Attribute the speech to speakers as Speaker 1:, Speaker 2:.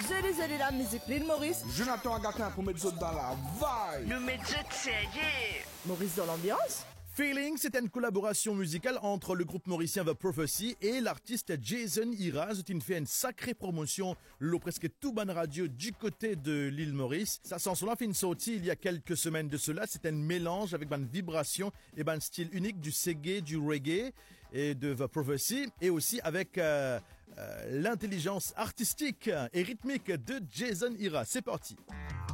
Speaker 1: Zélie la musique, l'île Maurice.
Speaker 2: Jonathan Agatin pour mettre dans la vibe.
Speaker 3: Nous mettons sérieux.
Speaker 1: Maurice dans l'ambiance.
Speaker 4: Feeling, c'est une collaboration musicale entre le groupe mauricien The Prophecy et l'artiste Jason Iraz. Il fait une sacrée promotion, le presque tout ban radio du côté de l'île Maurice. Sa chanson-là fait une sortie il y a quelques semaines de cela. C'est un mélange avec une vibration et un style unique du reggae, du reggae et de The Prophecy, et aussi avec l'intelligence artistique et rythmique de Jason Iraz. C'est parti.